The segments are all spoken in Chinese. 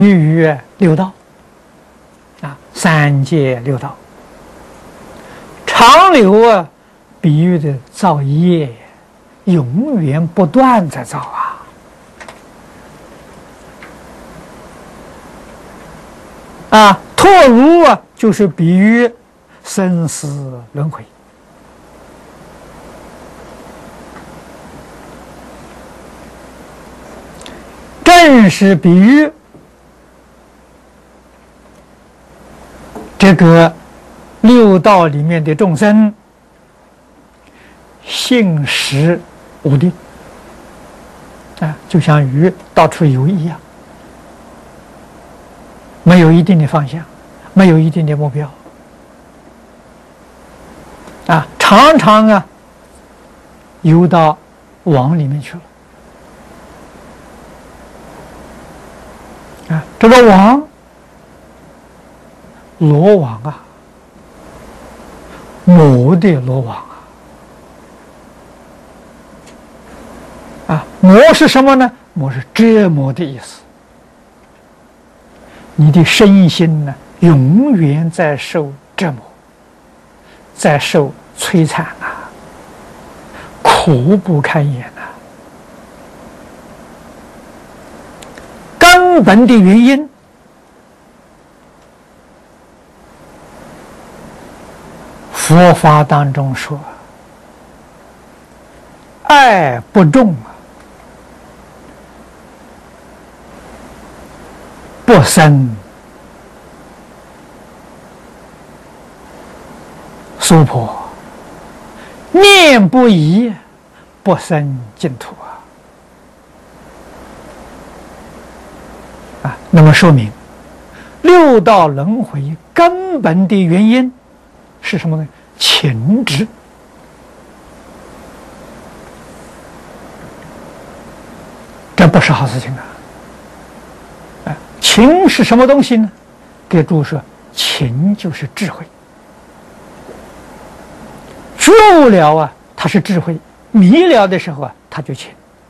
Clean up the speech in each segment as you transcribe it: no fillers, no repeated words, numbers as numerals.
于六道三界六道，长流比喻的造业永远不断在造脱如就是比喻生死轮回。正是比喻这个六道里面的众生性实无定就像鱼到处游一样，没有一定的方向，没有一定的目标常常游到网里面去了这个网罗网魔的罗网魔是什么呢？魔是折磨的意思。你的身心呢，永远在受折磨，在受摧残苦不堪言根本的原因，佛法当中说，爱不重不生娑婆，念不移不生净土那么说明六道轮回根本的原因是什么呢？情执。这不是好事情情是什么东西呢？给诸位说，情就是智慧。觉悟了它是智慧；迷了的时候它就情。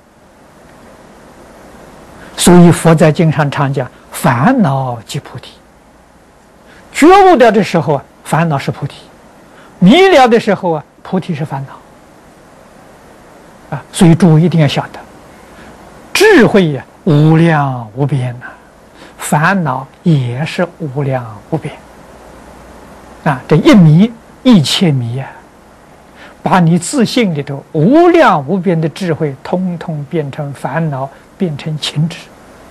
所以佛在经上常讲，烦恼即菩提。觉悟了的时候烦恼是菩提；迷了的时候菩提是烦恼所以诸位一定要晓得，智慧无量无边烦恼也是无量无边这一迷一切迷把你自信里头无量无边的智慧通通变成烦恼，变成情执。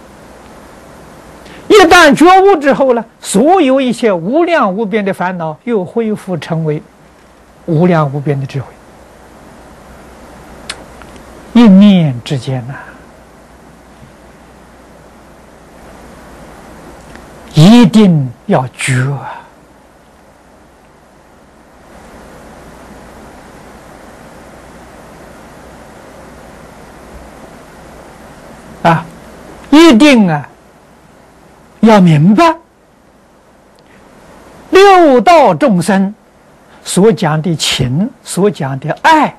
一旦觉悟之后呢，所有一切无量无边的烦恼又恢复成为无量无边的智慧。一念之间一定要觉一定要明白六道众生所讲的情，所讲的爱，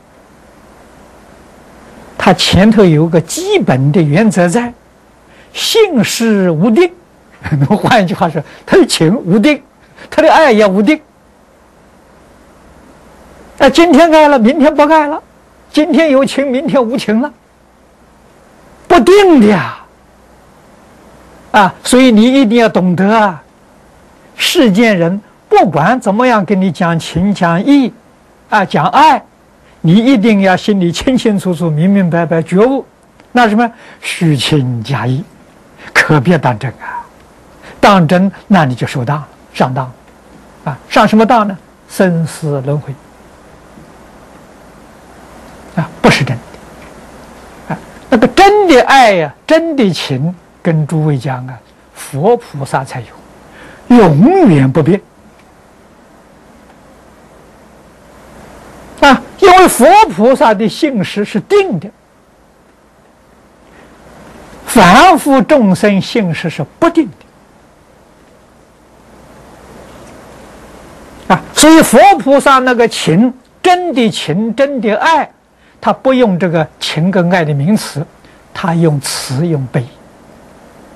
它前头有个基本的原则在，性实无定。换一句话说，他的情无定，他的爱也无定。今天爱了，明天不爱了；今天有情，明天无情了，不定的所以你一定要懂得世间人不管怎么样跟你讲情讲义讲爱，你一定要心里清清楚楚、明明白白觉悟。那什么虚情假意，可别当真当真那你就受当了，上当上什么当呢？生死轮回不是真的那个真的爱真的情，跟诸位讲佛菩萨才有，永远不变因为佛菩萨的性实是定的，凡夫众生性实是不定的所以佛菩萨那个情，真的情，真的爱，他不用这个情跟爱的名词，他用慈用悲。